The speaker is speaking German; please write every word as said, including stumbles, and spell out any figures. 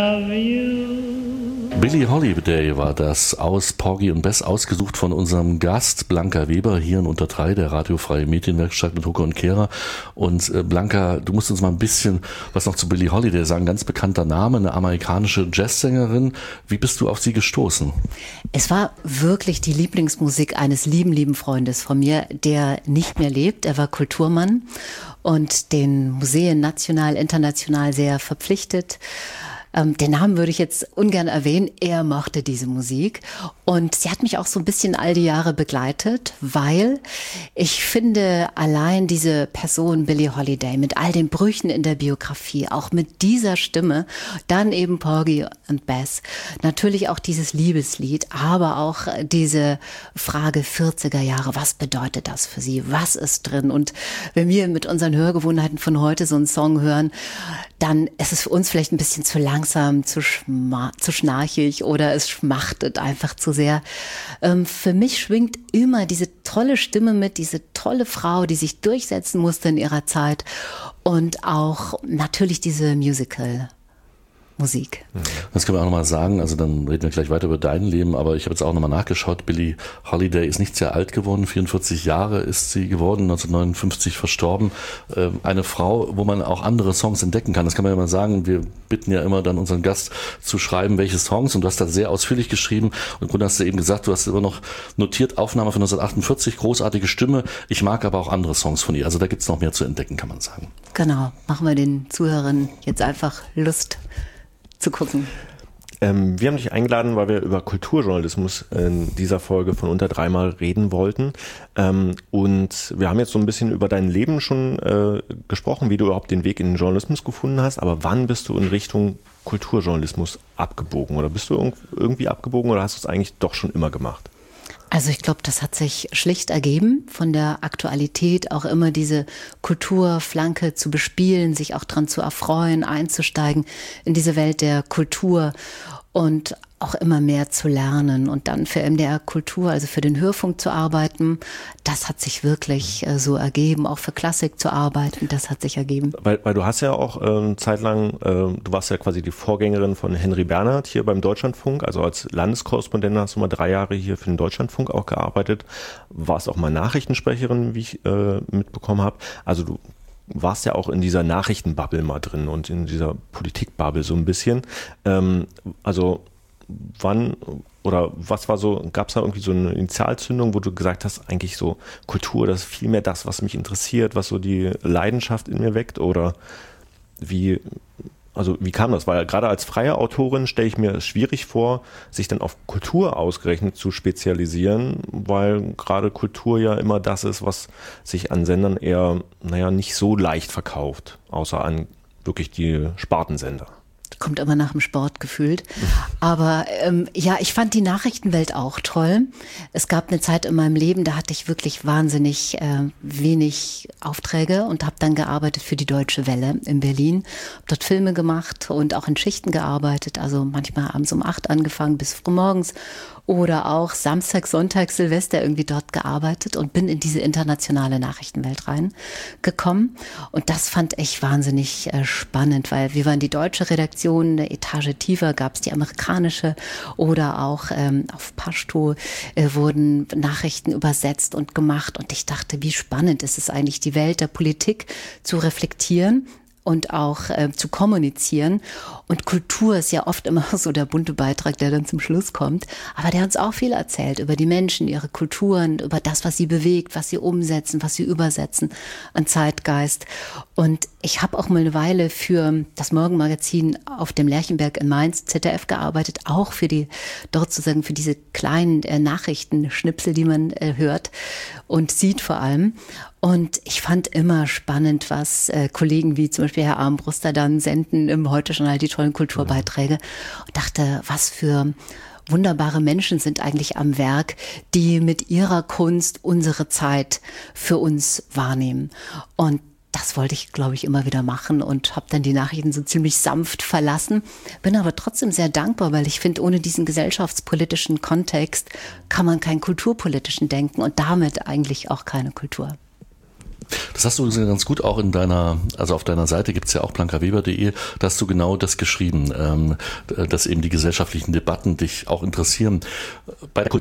Billie Holiday war das aus Porgy und Bess, ausgesucht von unserem Gast Blanca Weber hier in Unter drei, der radiofreie Medienwerkstatt mit Hucke und Kehrer. Und äh, Blanca, du musst uns mal ein bisschen was noch zu Billie Holiday sagen. Ganz bekannter Name, eine amerikanische Jazzsängerin. Wie bist du auf sie gestoßen? Es war wirklich die Lieblingsmusik eines lieben, lieben Freundes von mir, der nicht mehr lebt. Er war Kulturmann und den Museen national, international sehr verpflichtet. Ähm, den Namen würde ich jetzt ungern erwähnen. Er mochte diese Musik und sie hat mich auch so ein bisschen all die Jahre begleitet, weil ich finde, allein diese Person Billie Holiday mit all den Brüchen in der Biografie, auch mit dieser Stimme, dann eben Porgy und Bess, natürlich auch dieses Liebeslied, aber auch diese Frage vierziger Jahre, was bedeutet das für sie, was ist drin? Und wenn wir mit unseren Hörgewohnheiten von heute so einen Song hören, dann ist es für uns vielleicht ein bisschen zu langsam, zu, schma- zu schnarchig oder es schmachtet einfach zu sehr. Ähm, für mich schwingt immer diese tolle Stimme mit, diese tolle Frau, die sich durchsetzen musste in ihrer Zeit und auch natürlich diese Musical. Musik. Das können wir auch nochmal sagen, also dann reden wir gleich weiter über dein Leben, aber ich habe jetzt auch nochmal nachgeschaut, Billie Holiday ist nicht sehr alt geworden, vierundvierzig Jahre ist sie geworden, neunzehnhundertneunundfünfzig verstorben. Eine Frau, wo man auch andere Songs entdecken kann, das kann man ja mal sagen, wir bitten ja immer dann unseren Gast zu schreiben, welche Songs, und du hast da sehr ausführlich geschrieben und im Grunde hast du eben gesagt, du hast immer noch notiert, Aufnahme von neunzehnhundertachtundvierzig, großartige Stimme, ich mag aber auch andere Songs von ihr, also da gibt es noch mehr zu entdecken, kann man sagen. Genau, machen wir den Zuhörern jetzt einfach Lust zu gucken. Ähm, wir haben dich eingeladen, weil wir über Kulturjournalismus in dieser Folge von Unter dreimal reden wollten. Ähm, und wir haben jetzt so ein bisschen über dein Leben schon äh, gesprochen, wie du überhaupt den Weg in den Journalismus gefunden hast. Aber wann bist du in Richtung Kulturjournalismus abgebogen? Oder bist du irg- irgendwie abgebogen oder hast du es eigentlich doch schon immer gemacht? Also ich glaube, das hat sich schlicht ergeben, von der Aktualität auch immer diese Kulturflanke zu bespielen, sich auch dran zu erfreuen, einzusteigen in diese Welt der Kultur und auch immer mehr zu lernen und dann für M D R Kultur, also für den Hörfunk zu arbeiten, das hat sich wirklich äh, so ergeben, auch für Klassik zu arbeiten, das hat sich ergeben. Weil, weil du hast ja auch ähm, zeitlang, äh, du warst ja quasi die Vorgängerin von Henry Bernhard hier beim Deutschlandfunk, also als Landeskorrespondent hast du mal drei Jahre hier für den Deutschlandfunk auch gearbeitet, warst auch mal Nachrichtensprecherin, wie ich äh, mitbekommen habe, also du warst ja auch in dieser Nachrichtenbubble mal drin und in dieser Politikbubble so ein bisschen, ähm, also wann oder was war so, gab es da irgendwie so eine Initialzündung, wo du gesagt hast, eigentlich so Kultur, das ist viel mehr das, was mich interessiert, was so die Leidenschaft in mir weckt, oder wie, also wie kam das? Weil gerade als freie Autorin stelle ich mir es schwierig vor, sich dann auf Kultur ausgerechnet zu spezialisieren, weil gerade Kultur ja immer das ist, was sich an Sendern eher, naja, nicht so leicht verkauft, außer an wirklich die Spartensender. Kommt immer nach dem Sport gefühlt. Aber ähm, ja, ich fand die Nachrichtenwelt auch toll. Es gab eine Zeit in meinem Leben, da hatte ich wirklich wahnsinnig äh, wenig Aufträge und habe dann gearbeitet für die Deutsche Welle in Berlin. Habe dort Filme gemacht und auch in Schichten gearbeitet. Also manchmal abends um acht angefangen bis früh morgens oder auch Samstag, Sonntag, Silvester irgendwie dort gearbeitet und bin in diese internationale Nachrichtenwelt reingekommen. Und das fand ich wahnsinnig äh, spannend, weil wir waren die deutsche Redaktion, eine Etage tiefer gab es die amerikanische oder auch ähm, auf Pashto äh, wurden Nachrichten übersetzt und gemacht. Und ich dachte, wie spannend ist es eigentlich, die Welt der Politik zu reflektieren und auch äh, zu kommunizieren. Und Kultur ist ja oft immer so der bunte Beitrag, der dann zum Schluss kommt. Aber der uns auch viel erzählt über die Menschen, ihre Kulturen, über das, was sie bewegt, was sie umsetzen, was sie übersetzen an Zeitgeist. Und ich habe auch mal eine Weile für das Morgenmagazin auf dem Lerchenberg in Mainz, Z D F, gearbeitet, auch für die, dort sozusagen für diese kleinen äh, Nachrichtenschnipsel, die man äh, hört und sieht vor allem. Und ich fand immer spannend, was äh, Kollegen wie zum Beispiel Herr Armbruster dann senden im Heute-Journal, die tollen Kulturbeiträge. Und dachte, was für wunderbare Menschen sind eigentlich am Werk, die mit ihrer Kunst unsere Zeit für uns wahrnehmen. Und das wollte ich, glaube ich, immer wieder machen und habe dann die Nachrichten so ziemlich sanft verlassen. Bin aber trotzdem sehr dankbar, weil ich finde, ohne diesen gesellschaftspolitischen Kontext kann man keinen kulturpolitischen denken und damit eigentlich auch keine Kultur. Das hast du ganz gut auch in deiner, also auf deiner Seite gibt's ja auch blankaweber punkt de, da hast du genau das geschrieben, dass eben die gesellschaftlichen Debatten dich auch interessieren. Bei der